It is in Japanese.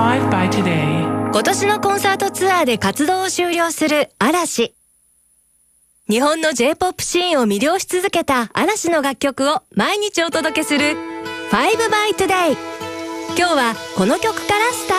5 by Today。 今年のコンサートツアーで活動を終了する嵐。日本の J-POP シーンを魅了し続けた嵐の楽曲を毎日お届けする5 by Today。今日はこの曲からスタート。